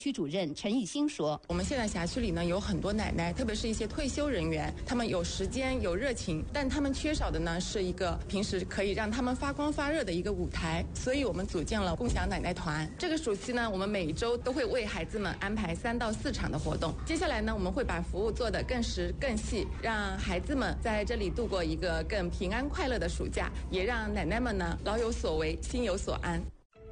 区主任陈以兴说：“ 我们现在辖区里呢有很多奶奶，特别是一些退休人员，他们有时间有热情，但他们缺少的呢是一个平时可以让他们发光发热的一个舞台，所以我们组建了共享奶奶团。这个暑期呢，我们每一周都会为孩子们安排3到4场的活动。接下来呢，我们会把服务做得更实更细，让孩子们在这里度过一个更平安快乐的暑假，也让奶奶们呢老有所为，心有所安。”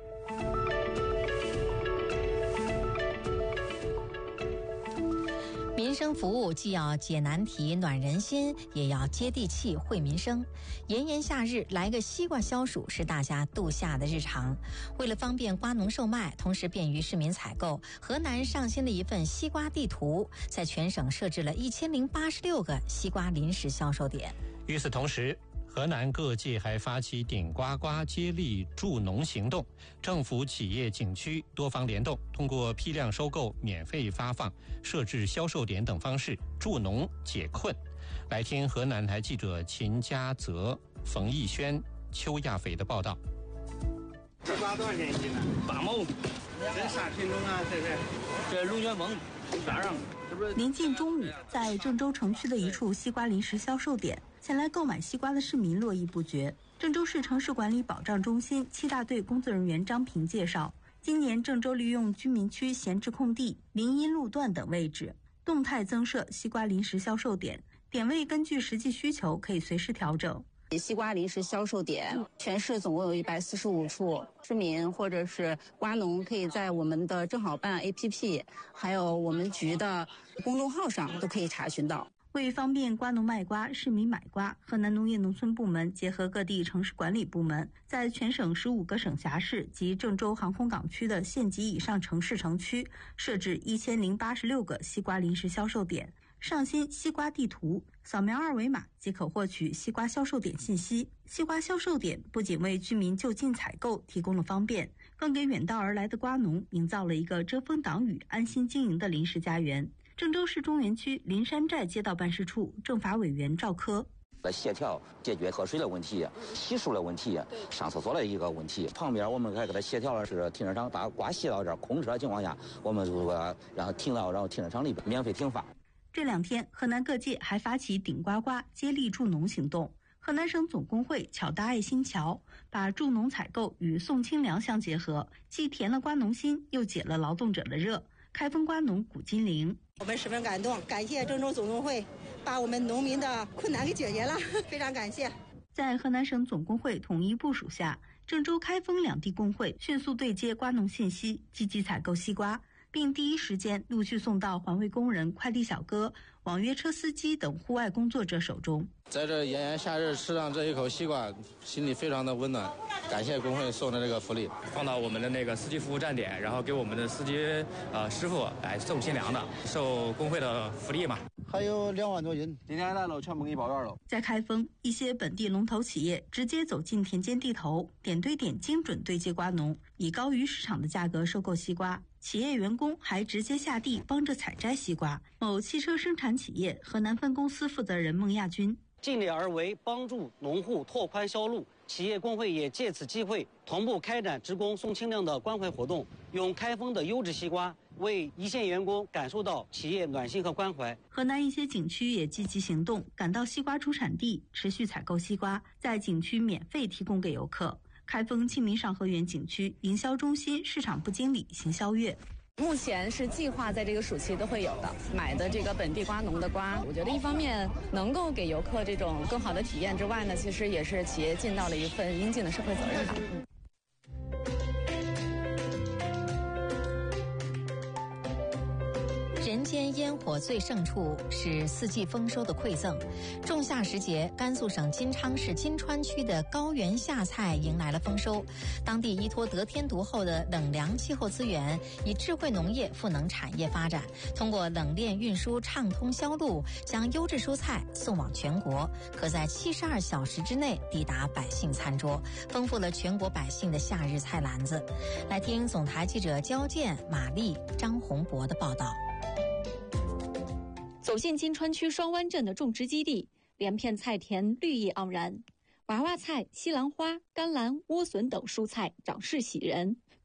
民生服务既要解难题暖人心，也要接地气惠民生。炎炎夏日来个西瓜消暑是大家度夏的日常。为了方便瓜农售卖，同时便于市民采购，河南上新了一份西瓜地图，在全省设置了1086个西瓜临时销售点。 与此同时，河南各界还发起顶呱呱接力助农行动，政府、企业、景区多方联动，通过批量收购、免费发放、设置销售点等方式助农解困。来听河南台记者秦家泽、冯逸轩、邱亚斐的报道。 这瓜多少钱一斤呢？8毛。这啥品种啊？这龙卷风啥上？ 临近中午，在郑州城区的一处西瓜临时销售点，前来购买西瓜的市民络绎不绝。郑州市城市管理保障中心7大队工作人员张平介绍，今年郑州利用居民区闲置空地、林荫路段等位置，动态增设西瓜临时销售点，点位根据实际需求可以随时调整。 西瓜临时销售点，全市总共有145处，市民或者是瓜农可以在我们的正好办 APP， 还有我们局的公众号上都可以查询到。 为方便瓜农卖瓜、市民买瓜，河南农业农村部门结合各地城市管理部门，在全省15个省辖市及郑州航空港区的县级以上城市城区设置1086个西瓜临时销售点，上新西瓜地图，扫描2维码即可获取西瓜销售点信息。西瓜销售点不仅为居民就近采购提供了方便，更给远道而来的瓜农营造了一个遮风挡雨、安心经营的临时家园。郑州市中原区林山寨街道办事处政法委员赵科： 来协调解决喝水的问题、洗漱的问题、上厕所的一个问题。旁边我们还给他协调了是停车场，把瓜卸到这儿，空车的情况下，我们如果让他停到，然后停车场里边免费停放。 这2天，河南各界还发起顶呱呱接力助农行动。河南省总工会巧搭爱心桥，把助农采购与送清粮相结合，既填了瓜农心，又解了劳动者的热。开封瓜农古金玲： 我们十分感动，感谢郑州总工会把我们农民的困难给解决了，非常感谢。 在河南省总工会统一部署下，郑州、开封2地工会迅速对接瓜农信息，积极采购西瓜，并第一时间陆续送到环卫工人、快递小哥、网约车司机等户外工作者手中。 在这炎炎夏日吃上这一口西瓜，心里非常的温暖。感谢工会送的这个福利， 放到我们的那个司机服务站点，然后给我们的司机师傅来送清粮的，受工会的福利嘛。 还有2万多斤，今天来了全部给你包圆了。 在开封，一些本地龙头企业直接走进田间地头，点对点精准对接瓜农，以高于市场的价格收购西瓜。企业员工还直接下地帮着采摘西瓜。某汽车生产企业河南分公司负责人孟亚军： 尽力而为，帮助农户拓宽销路。企业工会也借此机会同步开展职工送清粮的关怀活动，用开封的优质西瓜为一线员工感受到企业暖心和关怀。 河南一些景区也积极行动，赶到西瓜出产地，持续采购西瓜，在景区免费提供给游客。开封清明上河园景区营销中心市场部经理邢肖月： 目前是计划在这个暑期都会有的，买的这个本地瓜农的瓜，我觉得一方面能够给游客这种更好的体验之外呢，其实也是企业尽到了一份应尽的社会责任吧。 人间烟火最盛处是四季丰收的馈赠。仲夏时节，甘肃省金昌市金川区的高原夏菜迎来了丰收。当地依托得天独厚的冷凉气候资源，以智慧农业赋能产业发展，通过冷链运输畅通销路，将优质蔬菜送往全国，可在72小时之内抵达百姓餐桌，丰富了全国百姓的夏日菜篮子。来听总台记者焦健、马丽、张洪博的报道。 走进金川区双湾镇的种植基地，连片菜田绿意盎然，娃娃菜、西兰花、甘蓝、莴笋等蔬菜长势喜人。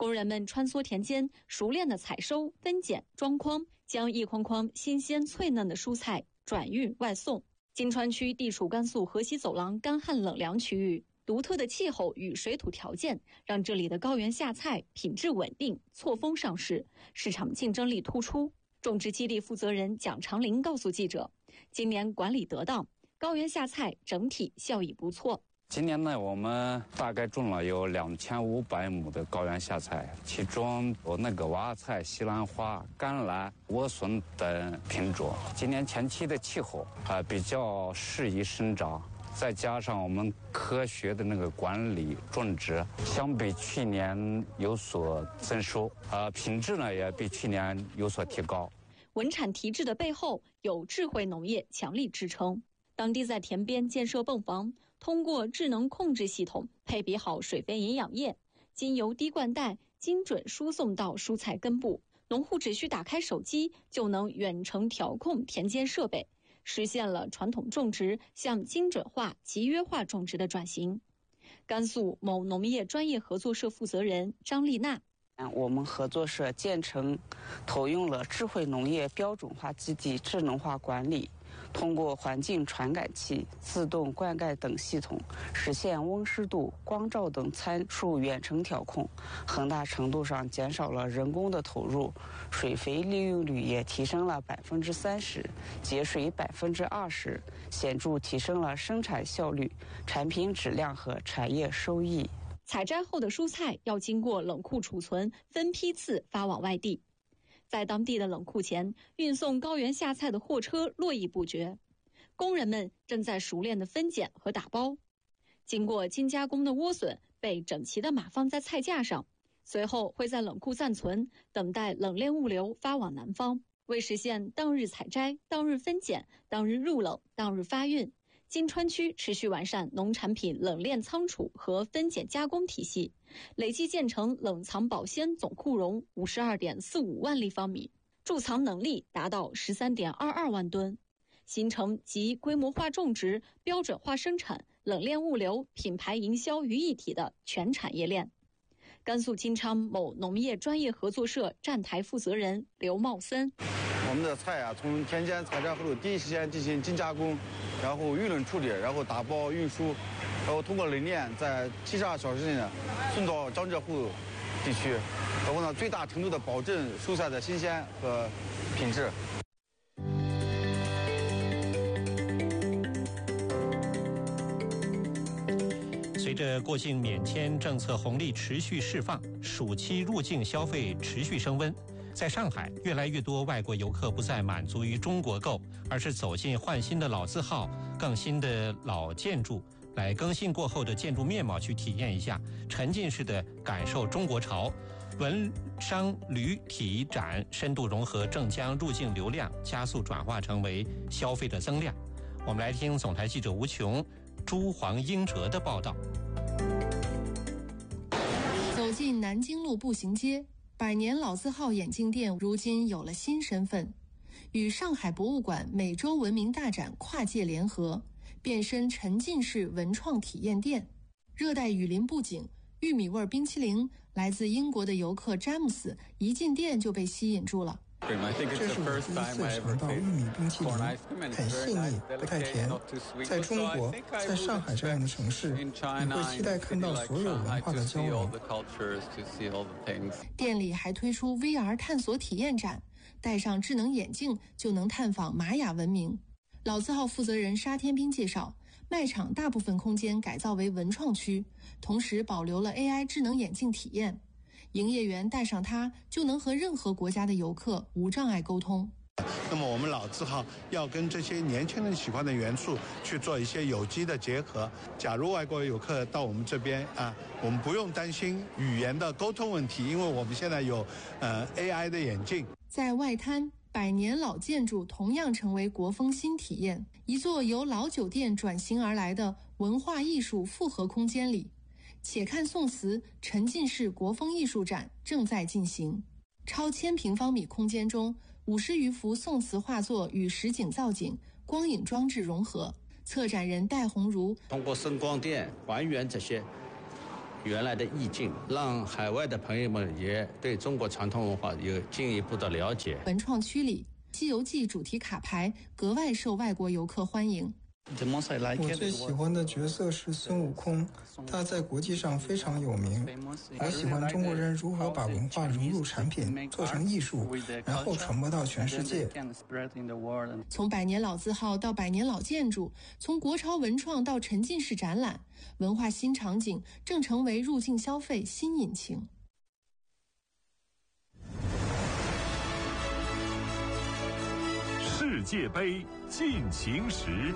工人们穿梭田间，熟练地采收、分拣、装筐，将一筐筐新鲜脆嫩的蔬菜转运外送。金川区地处甘肃河西走廊干旱冷凉区域，独特的气候与水土条件让这里的高原夏菜品质稳定，错峰上市，市场竞争力突出。种植基地负责人蒋长林告诉记者，今年管理得当，高原夏菜整体效益不错。 今年呢，我们大概种了有2500亩的高原夏菜，其中有娃菜、西兰花、甘蓝、莴笋等品种。今年前期的气候比较适宜生长，再加上我们科学的管理种植，相比去年有所增收，品质呢也比去年有所提高。 稳产提质的背后有智慧农业强力支撑。当地在田边建设泵房，通过智能控制系统配比好水肥营养液，经由滴灌带精准输送到蔬菜根部，农户只需打开手机就能远程调控田间设备，实现了传统种植向精准化、集约化种植的转型。甘肃某农业专业合作社负责人张丽娜， 我们合作社建成投用了智慧农业标准化基地智能化管理，通过环境传感器、自动灌溉等系统，实现温湿度、光照等参数远程调控，很大程度上减少了人工的投入，水肥利用率也提升了30%，节水20%，显著提升了生产效率、产品质量和产业收益。 采摘后的蔬菜要经过冷库储存，分批次发往外地。在当地的冷库前，运送高原夏菜的货车络绎不绝，工人们正在熟练地分拣和打包。经过精加工的莴笋被整齐地码放在菜架上，随后会在冷库暂存，等待冷链物流发往南方。为实现当日采摘、当日分拣、当日入冷、当日发运，金川区持续完善农产品冷链仓储和分拣加工体系，累计建成冷藏保鲜总库容52.45万立方米，贮藏能力达到13.22万吨，形成集规模化种植、标准化生产、冷链物流、品牌营销于一体的全产业链。甘肃金昌某农业专业合作社站台负责人刘茂森， 我们的菜从田间采摘后第一时间进行精加工，然后预冷处理，然后打包运输，然后通过冷链在72小时内送到江浙沪地区，然后最大程度的保证蔬菜的新鲜和品质。 随着过境免签政策红利持续释放，暑期入境消费持续升温。在上海，越来越多外国游客不再满足于中国购，而是走进换新的老字号、更新的老建筑，来更新过后的建筑面貌去体验一下，沉浸式的感受中国潮。文商旅体展深度融合正将入境流量加速转化成为消费的增量。我们来听总台记者吴琼、朱黄英哲的报道。 走进南京路步行街，100年老字号眼镜店如今有了新身份，与上海博物馆美洲文明大展跨界联合，变身沉浸式文创体验店。热带雨林布景、玉米味冰淇淋，来自英国的游客詹姆斯一进店就被吸引住了。 这是我第一次尝到玉米冰淇淋，很细腻，不太甜。在中国，在上海这样的城市，你会期待看到所有文化的交融。 店里还推出 VR 探索体验展，戴上智能眼镜就能探访玛雅文明。老字号负责人沙天兵介绍，卖场大部分空间改造为文创区，同时保留了 AI 智能眼镜体验。营业员戴上它就能和任何国家的游客无障碍沟通。 那么我们老字号要跟这些年轻人喜欢的元素去做一些有机的结合。假如外国游客到我们这边我们不用担心语言的沟通问题，因为我们现在有AI 的眼镜。 在外滩，100年老建筑同样成为国风新体验。一座由老酒店转型而来的文化艺术复合空间里，且看宋词沉浸式国风艺术展正在进行。超1000平方米空间中，50余幅宋词画作与实景造景、光影装置融合。策展人戴红如通过声光电还原这些原来的意境，让海外的朋友们也对中国传统文化有进一步的了解。 文创区里，《西游记》主题卡牌格外受外国游客欢迎。 我最喜欢的角色是孙悟空，他在国际上非常有名。我喜欢中国人如何把文化融入产品，做成艺术，然后传播到全世界。 从百年老字号到百年老建筑，从国潮文创到沉浸式展览，文化新场景正成为入境消费新引擎。 世界杯进行时，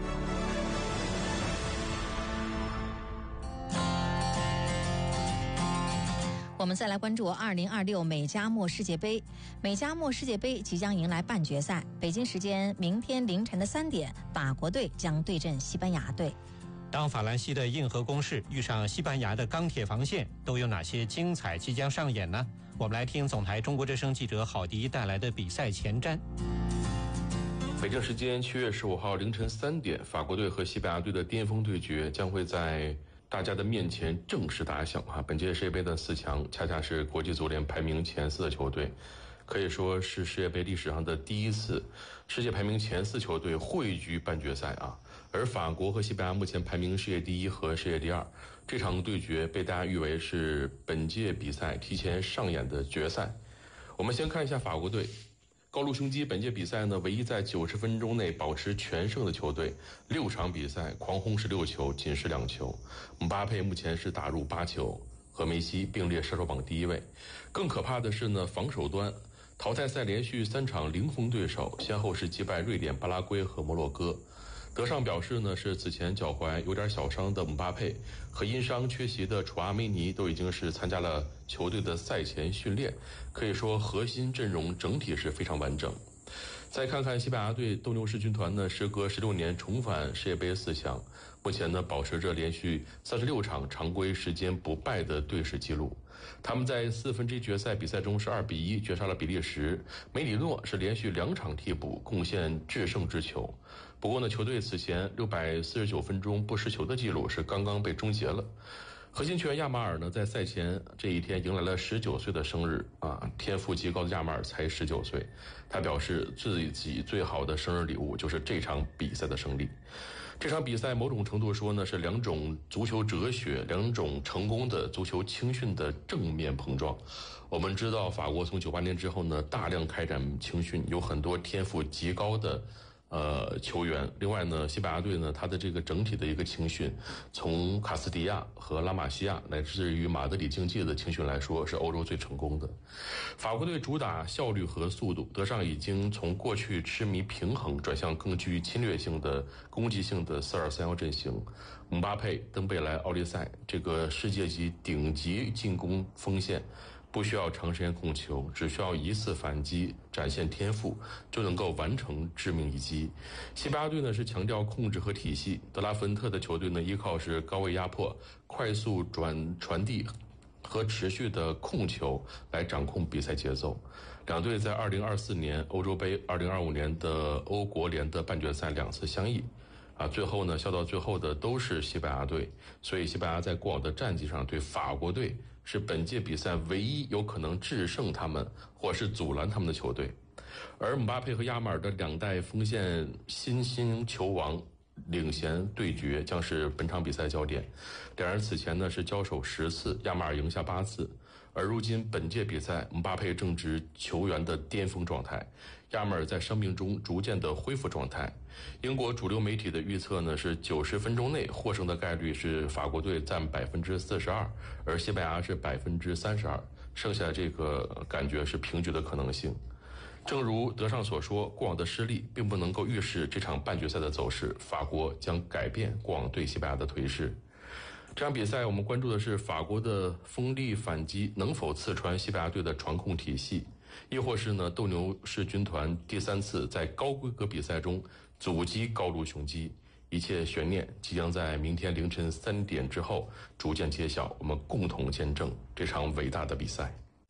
我们再来关注2026美加墨世界杯。美加墨世界杯即将迎来半决赛，北京时间明天凌晨的3点，法国队将对阵西班牙队。 当法兰西的硬核攻势遇上西班牙的钢铁防线，都有哪些精彩即将上演呢？我们来听总台中国之声记者郝迪带来的比赛前瞻。 北京时间7月15号凌晨3点，法国队和西班牙队的巅峰对决将会在大家的面前正式打响啊！本届世界杯的4强恰恰是国际足联排名前4的球队，可以说是世界杯历史上的第一次世界排名前4球队汇聚半决赛啊！而法国和西班牙目前排名世界第1和世界第2，这场对决被大家誉为是本届比赛提前上演的决赛。我们先看一下法国队。高卢雄鸡本届比赛呢，唯一在90分钟内保持全胜的球队，6场比赛狂轰16球，仅失2球。姆巴佩目前是打入8球，和梅西并列射手榜第1位。更可怕的是呢，防守端淘汰赛连续3场零封对手，先后是击败瑞典、巴拉圭和摩洛哥。德尚表示呢，是此前脚踝有点小伤的姆巴佩和因伤缺席的楚阿梅尼都已经是参加了球队的赛前训练，可以说核心阵容整体是非常完整。再看看西班牙队，斗牛士军团呢，时隔16年重返世界杯4强，目前呢保持着连续36场常规时间不败的队史纪录。他们在1/4决赛比赛中是2比1绝杀了比利时，梅里诺是连续2场替补贡献制胜之球。不过呢，球队此前649分钟不失球的记录是刚刚被终结了。核心球员亚马尔呢，在赛前这一天迎来了19岁的生日啊，天赋极高的亚马尔才19岁，他表示自己最好的生日礼物就是这场比赛的胜利。这场比赛某种程度说呢，是2种足球哲学、2种成功的足球青训的正面碰撞。我们知道，法国从98年之后呢，大量开展青训，有很多天赋极高的球员。另外呢，西班牙队呢，它的这个整体的一个青训，从卡斯蒂亚和拉玛西亚乃至于马德里竞技的青训来说，是欧洲最成功的。法国队主打效率和速度，德尚已经从过去痴迷平衡转向更具侵略性的攻击性的4-2-3-1阵型。姆巴佩、登贝莱、奥利塞这个世界级顶级进攻锋线，不需要长时间控球，只需要一次反击展现天赋，就能够完成致命一击。西班牙队呢是强调控制和体系，德拉芬特的球队呢依靠是高位压迫、快速传递和持续的控球来掌控比赛节奏。两队在2024年欧洲杯、2025年的欧国联的半决赛2次相遇。最后呢，笑到最后的都是西班牙队，所以西班牙在过往的战绩上对法国队是本届比赛唯一有可能制胜他们或是阻拦他们的球队。而姆巴佩和亚马尔的2代锋线新兴球王领衔对决将是本场比赛焦点。两人此前呢是交手10次，亚马尔赢下8次。而如今本届比赛，姆巴佩正值球员的巅峰状态，亚马尔在伤病中逐渐的恢复状态。英国主流媒体的预测呢是90分钟内获胜的概率是法国队占42%，而西班牙是32%，剩下这个感觉是平局的可能性。正如德尚所说，过往的失利并不能够预示这场半决赛的走势，法国将改变过往对西班牙的颓势。这场比赛我们关注的是法国的锋利反击能否刺穿西班牙队的传控体系，亦或是呢斗牛士军团第3次在高规格比赛中阻击高卢雄鸡。一切悬念即将在明天凌晨3点之后逐渐揭晓，我们共同见证这场伟大的比赛。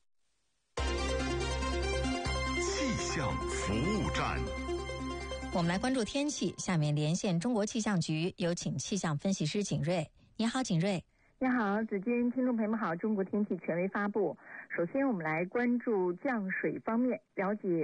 气象服务站， 我们来关注天气。下面连线中国气象局，有请气象分析师景睿。你好，景睿。 你好，紫金听众朋友们好，中国天气权威发布。首先我们来关注降水方面，了解